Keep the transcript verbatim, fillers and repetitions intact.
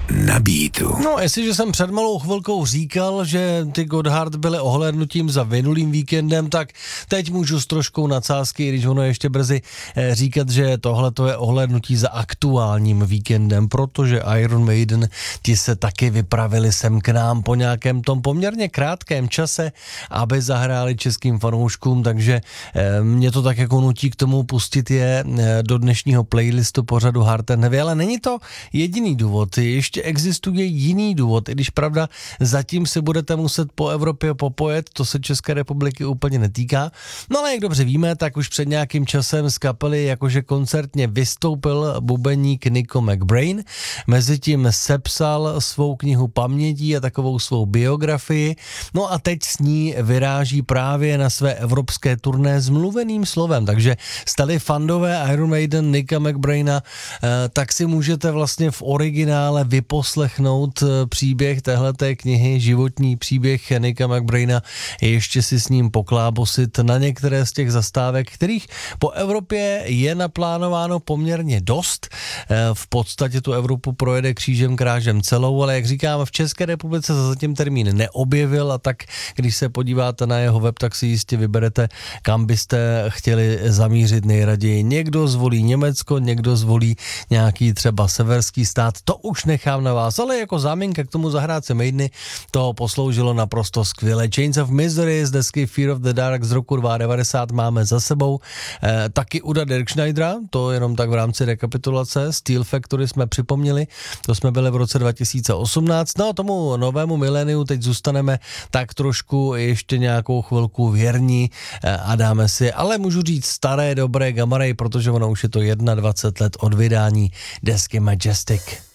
na beatu. No, jestliže jsem před malou chvilkou říkal, že ty Gotthard byly ohlédnutím za minulým víkendem, tak teď můžu s troškou nadsázky, když ono je ještě brzy, říkat, že tohle to je ohlédnutí za aktuálním víkendem, protože Iron Maiden ti se taky vypravili sem k nám po nějakém tom poměrně krátkém čase, aby zahráli českým fanouškům, takže mě to tak jako nutí k tomu pustit je do dnešního playlistu pořadu Hard and Heavy, ale není to jediný důvod, ještě existuje jiný důvod, i když pravda, zatím si budete muset po Evropě popojet, to se České republiky úplně netýká, no ale jak dobře víme, tak už před nějakým časem z kapely jakože koncertně vystoupil bubeník Nicko McBrain, mezitím sepsal svou knihu pamětí a takovou svou biografii, no a teď s ní vyráží právě na své evropské turné s mluveným slovem, takže stali fandové Iron Maiden Nicka McBraina, tak si můžete vlastně v originále vyposlechnout příběh téhleté knihy, životní příběh Nicka McBraina, ještě si s ním poklábosit na některé z těch zastávek, kterých po Evropě je naplánováno poměrně dost. V podstatě tu Evropu projede křížem krážem celou, ale jak říkám, v České republice se zatím termín neobjevil, a tak když se podíváte na jeho web, tak si jistě vyberete, kam byste chtěli zamířit nejraději. Někdo zvolí Německo, někdo zvolí nějaký třeba severský stát, to už nechám na vás, ale jako záminka k tomu zahrát se Maideny to posloužilo naprosto skvěle. Chains of Misery z desky Fear of the Dark z roku devadesát dva máme za sebou. E, taky Uda Dirkschneidera, to jenom tak v rámci rekapitulace. Steel Factory jsme připomněli, to jsme byli v roce dva tisíce osmnáct. No a tomu novému miléniu teď zůstaneme tak trošku ještě nějakou chvilku věrní e, a dáme si, ale můžu říct staré dobré Gamma Ray, protože ono už je to dvacet jedna let od vydání desky Majestic.